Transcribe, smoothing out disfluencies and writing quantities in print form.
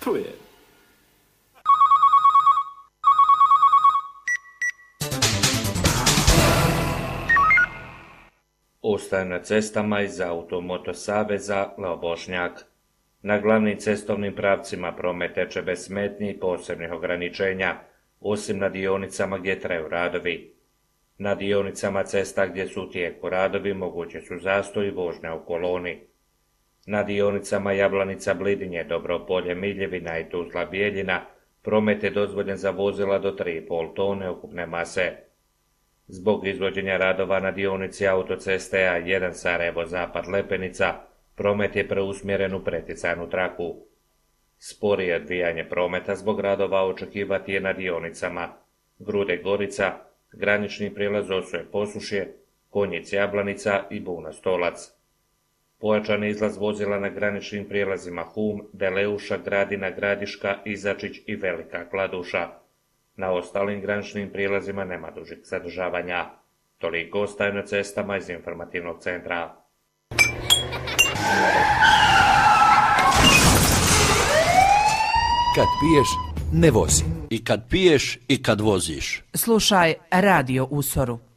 čuje. Ostaje na cestama iz Automoto saveza Leo Bošnjak. Na glavnim cestovnim pravcima promet teče bez smetnji i posebnih ograničenja, osim na dionicama gdje traju radovi. Na dionicama cesta gdje su u tijeku radovi moguće su zastoj i vožnja u koloni. Na dionicama Jablanica Blidinje, Dobropolje, Miljevina i Tuzla Bijeljina promet je dozvoljen za vozila do 3,5 tone ukupne mase. Zbog izvođenja radova na dionici autoceste A1 Sarajevo-Zapad Lepenica, promet je preusmjeren u preticajnu traku. Sporije odvijanje prometa zbog radova očekivati je na dionicama Grude Gorica, granični prijelaz Osuje Posušje, Konjic Jablanica i Buna Stolac. Pojačan izlaz vozila na graničnim prijelazima Hum, Deleuša, Gradina, Gradiška, Izačić i Velika Kladuša. Na ostalim graničnim prijelazima nema dužeg zadržavanja. Toliko ostaje na cestama iz informativnog centra. Kad piješ, ne vozi. I kad piješ i kad voziš. Slušaj Radio Usoru.